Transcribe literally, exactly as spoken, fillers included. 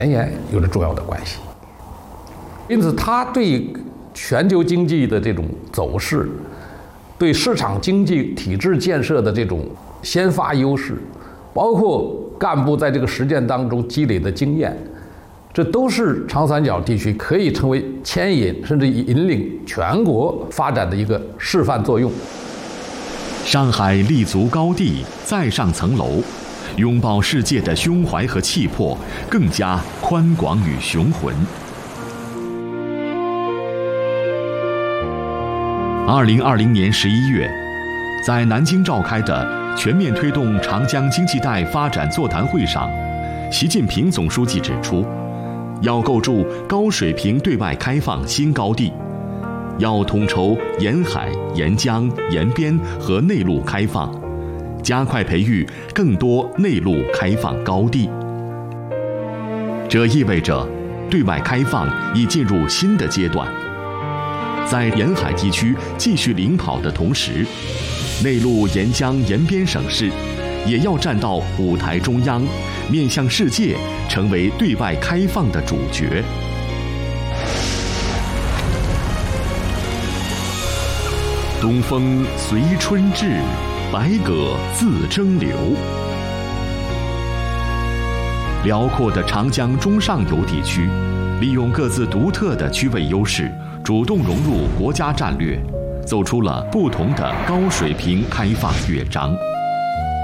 前沿有着重要的关系。因此，它对全球经济的这种走势，对市场经济体制建设的这种先发优势，包括干部在这个实践当中积累的经验，这都是长三角地区可以成为牵引甚至引领全国发展的一个示范作用。 上海立足高地，再上层楼，拥抱世界的胸怀和气魄更加宽广与雄浑。二零二零年十一月，在南京召开的全面推动长江经济带发展座谈会上，习近平总书记指出，要构筑高水平对外开放新高地，要统筹沿海、沿江、沿边和内陆开放，加快培育更多内陆开放高地。这意味着对外开放已进入新的阶段。在沿海地区继续领跑的同时，内陆沿江沿边省市也要站到舞台中央，面向世界，成为对外开放的主角。东风随春至，百舸自蒸馏。辽阔的长江中上游地区，利用各自独特的区位优势，主动融入国家战略，走出了不同的高水平开放乐章。